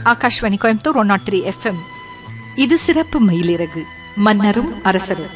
Akashvani Coimbatore 103 FM. இது சிறப்பு மயிலிறகு, மன்னரும் அரசரும்.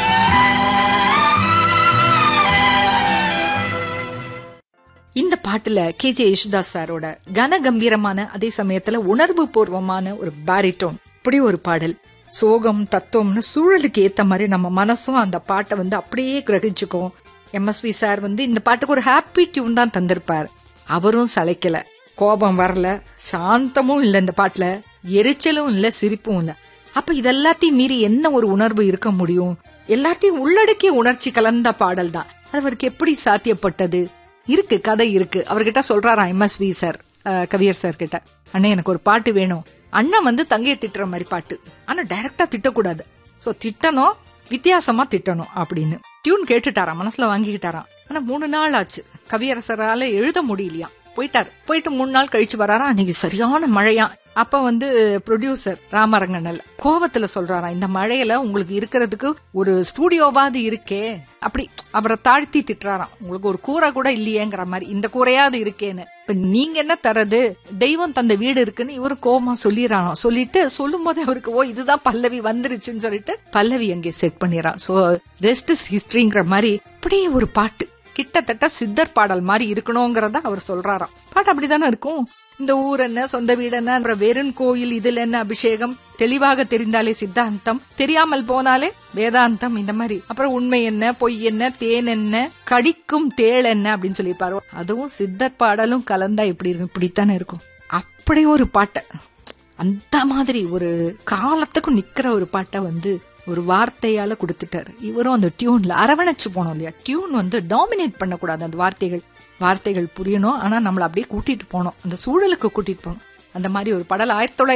இந்த பாட்டுல KJ யேசுதாஸ் சாரோட கனகம்பீரமான, அதே சமயத்துல உணர்வு பூர்வமான ஒரு பாரிட்டோன், இப்படி ஒரு பாடல். சோகம் தத்துவம்னு சூழலுக்கு ஏத்த மாதிரி நம்ம மனசும் அந்த பாட்டை அப்படியே கிரகிச்சுக்கும். MSV சார் இந்த பாட்டுக்கு ஒரு ஹாப்பி டியூன் தான் தந்திருப்பார். அவரும் சளைக்கல, கோபம் வரல, சாந்தமும் இல்ல, இந்த பாட்டுல எரிச்சலும் இல்ல, சிரிப்பும் இல்ல. அப்ப இதெல்லாத்தையும் மீறி என்ன ஒரு உணர்வு இருக்க முடியும்? எல்லாத்தையும் உள்ளடக்கிய உணர்ச்சி கலந்த பாடல் தான். அது அவருக்கு எப்படி சாத்தியப்பட்டது? இருக்கு, கதை இருக்கு. அவர்கிட்ட சொல்றாராம் MSV சார், கவியர் சார் கிட்ட, அண்ணே எனக்கு ஒரு பாட்டு வேணும். அண்ணன் தங்கையை திட்டுற மாதிரி பாட்டு, ஆனா டைரக்டா திட்டக்கூடாது, சோ திட்டணும், வித்தியாசமா திட்டணும் அப்படின்னு டியூன் கேட்டுட்டாராம், மனசுல வாங்கிக்கிட்டாராம். ஆனா 3 நாள் ஆச்சு, கவியரசரால எழுத முடியலையா. போயிட்டு 3 நாள் கழிச்சு வராரா. அன்னைக்கு சரியான மழையா. அப்ப ப்ரொடியூசர் ராமரங்கனல் கோவத்துல சொல்றாராம், இந்த மழையில உங்களுக்கு இருக்கிறதுக்கு ஒரு ஸ்டூடியோவாது இருக்கே, அப்படி அவரை தாழ்த்தி திட்டுறாராம். உங்களுக்கு ஒரு கூரை கூட இல்லையேங்கிற மாதிரி, இந்த கூரையாவது இருக்கேன்னு. இப்ப நீங்க என்ன தரது, தெய்வம் தந்த வீடு இருக்குன்னு இவரு கோவமா சொல்லிடுறாராம். சொல்லும் போதே அவருக்கு இதுதான் பல்லவி வந்துருச்சுன்னு சொல்லிட்டு பல்லவி அங்கே செட் பண்ணிடுறான். சோ ரெஸ்ட் இஸ் ஹிஸ்டரிங்கிற மாதிரி அப்படியே ஒரு பாட்டு, கிட்டத்தட்ட சித்தர் பாடல் மாதிரி இருக்கணும்ங்கறத அவர் சொல்றாராம். பாட்டு அப்படித்தானே இருக்கும். இந்த ஊர் என்ன, சொந்த வீடு என்ன, வேறன் கோயில், இதுல என்ன அபிஷேகம், தெளிவாக தெரிந்தாலே சித்தாந்தம், தெரியாமல் போனாலே வேதாந்தம், இந்த மாதிரி. அப்புறம் உண்மை என்ன, பொய் என்ன, தேன் என்ன, கடிக்கும் தேள் என்ன அப்படின்னு சொல்லியிருப்பாரு. அதுவும் சித்தர் பாடலும் கலந்தா எப்படி இருக்கும்? இப்படித்தானே இருக்கும். அப்படி ஒரு பாட்டை, அந்த மாதிரி ஒரு காலத்துக்கும் நிக்கிற ஒரு பாட்டை ஒரு வார்த்தையால கொடுத்துட்டாரு. இவரும் அந்த டியூன்ல அரவணைச்சு போனோம் இல்லையா. டியூன் டாமினேட் பண்ணக்கூடாது, அந்த வார்த்தைகள் புரியணும், ஆனா நம்மள அப்படியே கூட்டிட்டு போனோம், அந்த சூழலுக்கு கூட்டிட்டு போனோம். அந்த மாதிரி ஒரு பாடல்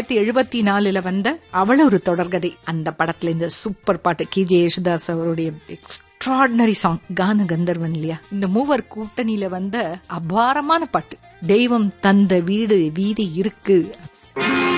1974 வந்த அவள ஒரு தொடர்கதை, அந்த படத்துல இந்த சூப்பர் பாட்டு KJ யேசுதாஸ் அவருடைய எக்ஸ்ட்ராடினரி சாங், கான கந்தர்வன் இல்லையா. இந்த மூவர் கூட்டணியில வந்த அபாரமான பாட்டு, தெய்வம் தந்த வீடு வீதி இருக்கு.